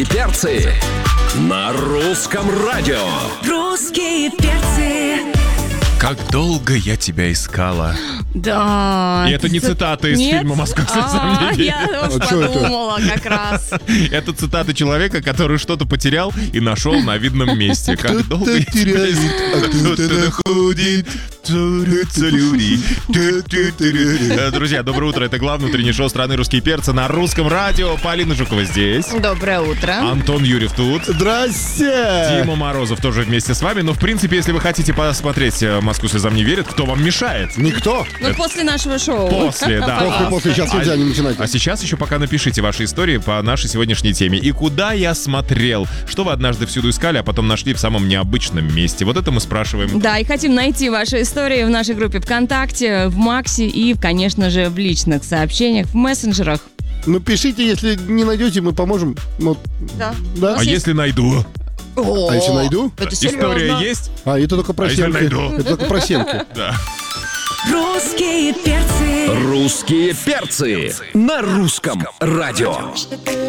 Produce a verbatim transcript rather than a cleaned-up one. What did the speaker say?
Перцы на русском радио. Русские перцы. Как долго я тебя искала. Да. И это не цитата из Нет? фильма «Московское А, сомнение». Я уж А чё это? подумала как раз. Это цитата человека, который что-то потерял и нашел на видном месте. Как долго я Кто-то тебя теряет, а искала. кто-то находит. Трудятся люди. Э, Друзья, доброе утро. Это главное утреннее шоу страны «Русские перцы» на русском радио. Полина Жукова здесь. Доброе утро. Антон Юрьев тут. Здрасте! Дима Морозов тоже вместе с вами. Но, в принципе, если вы хотите посмотреть «Москву слезам не верит», кто вам мешает? Никто. Ну, после нашего шоу. После, да. После, после, сейчас нельзя не начинать. А сейчас еще пока напишите ваши истории по нашей сегодняшней теме. И куда я смотрел? Что вы однажды всюду искали, а потом нашли в самом необычном месте? Вот это мы спрашиваем. Да, и хотим найти ваши истории в нашей группе ВКонтакте, в Максе и, конечно же, в личных сообщениях, в мессенджерах. Ну, пишите, если не найдете, мы поможем. Ну, Да. да? А если найду? А если найду? Это История серьезно. есть? А, это только про А если семки. найду? Это только про семки. Да. Русские перцы. Русские перцы на русском радио.